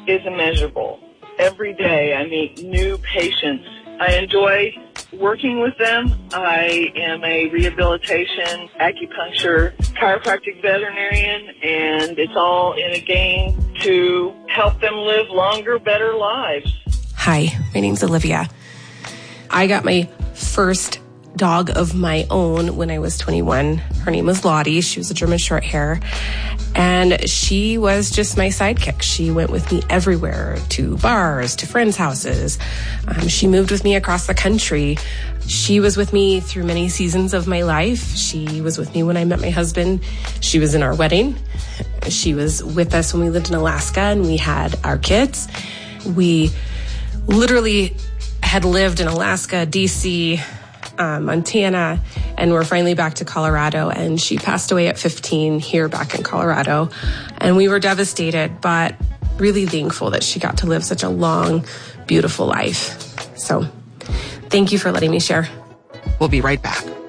is immeasurable. Every day I meet new patients. I enjoy working with them. I am a rehabilitation, acupuncture, chiropractic veterinarian, and it's all in a game to help them live longer, better lives. Hi, my name's Olivia. I got my first dog of my own when I was 21. Her name was Lottie. She was a German short hair. And she was just my sidekick. She went with me everywhere, to bars, to friends' houses. She moved with me across the country. She was with me through many seasons of my life. She was with me when I met my husband. She was in our wedding. She was with us when we lived in Alaska and we had our kids. We literally had lived in Alaska, DC, Montana, and we're finally back to Colorado. And she passed away at 15 here back in Colorado. And we were devastated, but really thankful that she got to live such a long, beautiful life. So thank you for letting me share. We'll be right back.